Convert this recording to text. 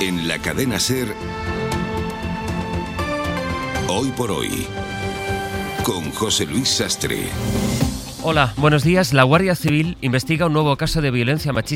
En la cadena SER, Hoy por Hoy, con José Luis Sastre. Hola, buenos días. La Guardia Civil investiga un nuevo caso de violencia machista